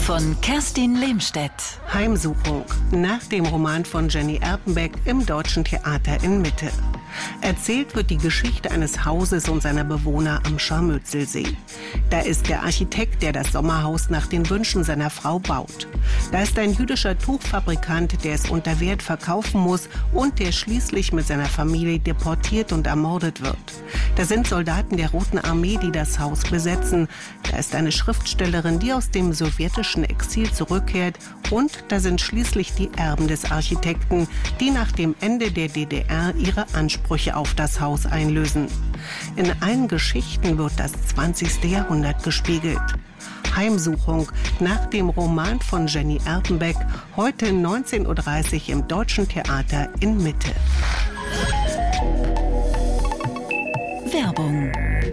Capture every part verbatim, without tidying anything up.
von Kerstin Lehmstedt. Heimsuchung, nach dem Roman von Jenny Erpenbeck im Deutschen Theater in Mitte. Erzählt wird die Geschichte eines Hauses und seiner Bewohner am Scharmützelsee. Da ist der Architekt, der das Sommerhaus nach den Wünschen seiner Frau baut. Da ist ein jüdischer Tuchfabrikant, der es unter Wert verkaufen muss und der schließlich mit seiner Familie deportiert und ermordet wird. Da sind Soldaten der Roten Armee, die das Haus besetzen. Da ist eine Schriftstellerin, die aus dem sowjetischen Exil zurückkehrt. Und da sind schließlich die Erben des Architekten, die nach dem Ende der D D R ihre Ansprüche auf das Haus einlösen. In allen Geschichten wird das zwanzigste Jahrhundert gespiegelt. Heimsuchung, nach dem Roman von Jenny Erpenbeck, heute neunzehn Uhr dreißig im Deutschen Theater in Mitte. Werbung.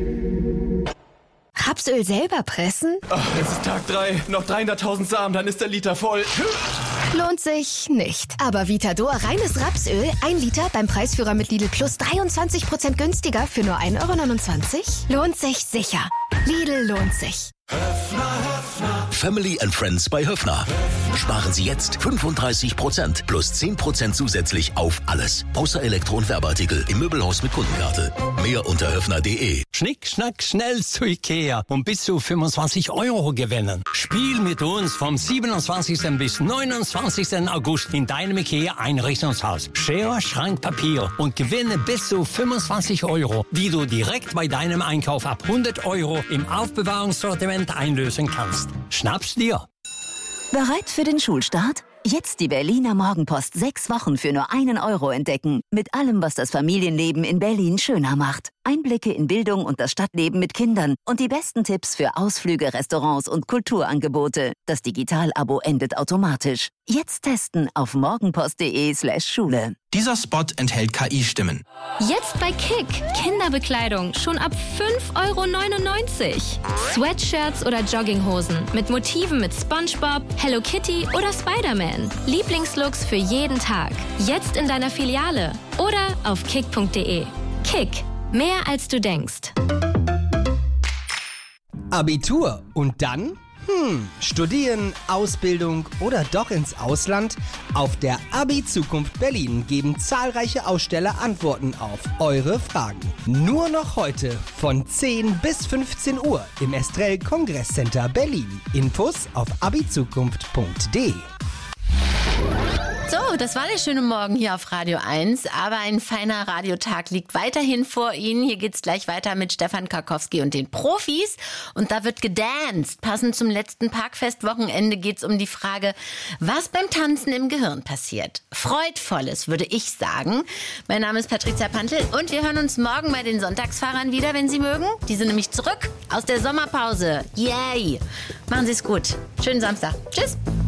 Rapsöl selber pressen? Ach, es ist Tag drei, noch dreihunderttausend Samen, dann ist der Liter voll. Lohnt sich nicht. Aber Vitador reines Rapsöl, ein Liter beim Preisführer mit Lidl Plus dreiundzwanzig Prozent günstiger für nur ein Euro neunundzwanzig? Lohnt sich sicher. Lidl lohnt sich. Family and Friends bei Höffner. Sparen Sie jetzt fünfunddreißig Prozent plus zehn Prozent zusätzlich auf alles. Außer Elektro- und Werbeartikel im Möbelhaus mit Kundenkarte. Mehr unter höffner punkt de. Schnick, schnack, schnell zu Ikea und bis zu fünfundzwanzig Euro gewinnen. Spiel mit uns vom siebenundzwanzigsten bis neunundzwanzigsten August in deinem Ikea-Einrichtungshaus. Schere, Schrank, Papier und gewinne bis zu fünfundzwanzig Euro, die du direkt bei deinem Einkauf ab hundert Euro im Aufbewahrungssortiment einlösen kannst. Schnapp's dir! Bereit für den Schulstart? Jetzt die Berliner Morgenpost sechs Wochen für nur einen Euro entdecken. Mit allem, was das Familienleben in Berlin schöner macht. Einblicke in Bildung und das Stadtleben mit Kindern und die besten Tipps für Ausflüge, Restaurants und Kulturangebote. Das Digital-Abo endet automatisch. Jetzt testen auf morgenpost.de slash Schule. Dieser Spot enthält K I-Stimmen. Jetzt bei Kick. Kinderbekleidung schon ab fünf Euro neunundneunzig. Sweatshirts oder Jogginghosen mit Motiven mit SpongeBob, Hello Kitty oder Spider-Man. Lieblingslooks für jeden Tag. Jetzt in deiner Filiale oder auf kick punkt de. Kick. Mehr als du denkst. Abitur und dann? Hm, studieren, Ausbildung oder doch ins Ausland? Auf der Abi-Zukunft Berlin geben zahlreiche Aussteller Antworten auf eure Fragen. Nur noch heute von zehn bis fünfzehn Uhr im Estrell Kongresscenter Berlin. Infos auf abizukunft punkt de. So, das war der schöne Morgen hier auf Radio eins, aber ein feiner Radiotag liegt weiterhin vor Ihnen. Hier geht's gleich weiter mit Stefan Karkowski und den Profis und da wird gedanced. Passend zum letzten Parkfest-Wochenende geht's um die Frage, was beim Tanzen im Gehirn passiert. Freudvolles, würde ich sagen. Mein Name ist Patricia Pantl und wir hören uns morgen bei den Sonntagsfahrern wieder, wenn Sie mögen. Die sind nämlich zurück aus der Sommerpause. Yay! Machen Sie es gut. Schönen Samstag. Tschüss!